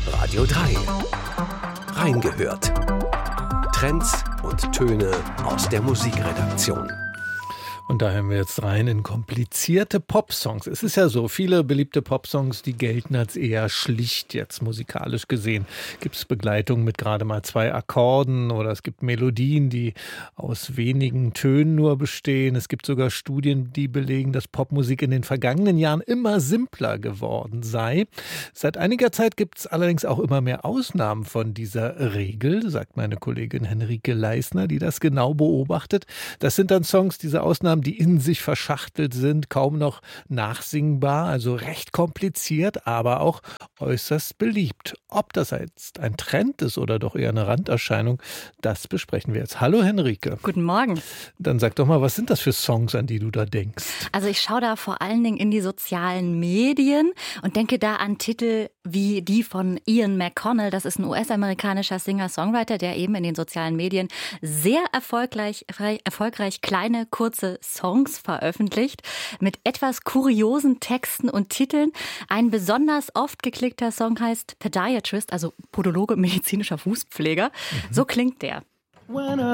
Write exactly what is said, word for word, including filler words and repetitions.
Radio drei. Reingehört. Trends und Töne aus der Musikredaktion. Und da hören wir jetzt rein in komplizierte Popsongs. Es ist ja so, viele beliebte Popsongs, die gelten als eher schlicht jetzt musikalisch gesehen. Gibt es Begleitung mit gerade mal zwei Akkorden oder es gibt Melodien, die aus wenigen Tönen nur bestehen. Es gibt sogar Studien, die belegen, dass Popmusik in den vergangenen Jahren immer simpler geworden sei. Seit einiger Zeit gibt es allerdings auch immer mehr Ausnahmen von dieser Regel, sagt meine Kollegin Henrike Leisner, die das genau beobachtet. Das sind dann Songs, diese Ausnahmen, die in sich verschachtelt sind, kaum noch nachsingbar, also recht kompliziert, aber auch äußerst beliebt. Ob das jetzt ein Trend ist oder doch eher eine Randerscheinung, das besprechen wir jetzt. Hallo Henrike. Guten Morgen. Dann sag doch mal, was sind das für Songs, an die du da denkst? Also ich schaue da vor allen Dingen in die sozialen Medien und denke da an Titel wie die von Ian McConnell. Das ist ein U S-amerikanischer Singer-Songwriter, der eben in den sozialen Medien sehr erfolgreich, erfolgreich kleine, kurze Songs veröffentlicht mit etwas kuriosen Texten und Titeln. Ein besonders oft geklickter Song heißt Podiatrist, also Podologe, medizinischer Fußpfleger. Mhm. So klingt der.